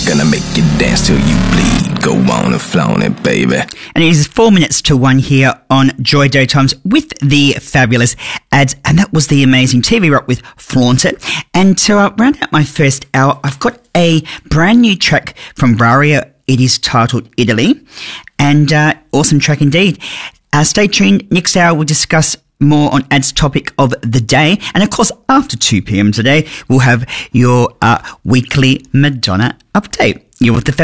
Gonna make you dance till you bleed. Go on and flaunt it, baby. And it is 4 minutes to 1 here on Joy Daytimes with the fabulous Ads. And that was the amazing TV Rock with Flaunt It. And to round out my first hour, I've got a brand new track from Braria. It is titled Italy. And awesome track indeed. Stay tuned. Next hour we'll discuss more on Ad's topic of the day. And of course, after 2 p.m. today, we'll have your weekly Madonna update. You're with the